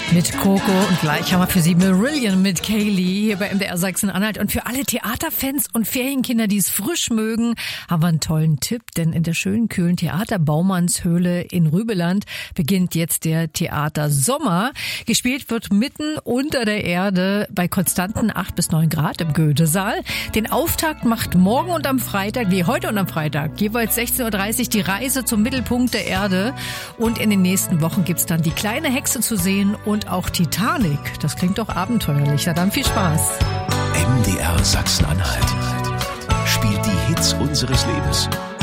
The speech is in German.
Mit Coco und gleich haben wir für Sie Marillion mit Kaylee hier bei MDR Sachsen-Anhalt. Und für alle Theaterfans und Ferienkinder, die es frisch mögen, haben wir einen tollen Tipp. Denn in der schönen, kühlen Theater Baumannshöhle in Rübeland beginnt jetzt der Theater Sommer. Gespielt wird mitten unter der Erde bei konstanten 8 bis 9 Grad im Goethesaal. Den Auftakt macht morgen und am Freitag, wie heute und am Freitag, jeweils 16:30 Uhr die Reise zum Mittelpunkt der Erde. Und in den nächsten Wochen gibt's dann die kleine Hexe zu sehen und auch Titanic. Das klingt doch abenteuerlich. Na dann viel Spaß. MDR Sachsen-Anhalt spielt die Hits unseres Lebens.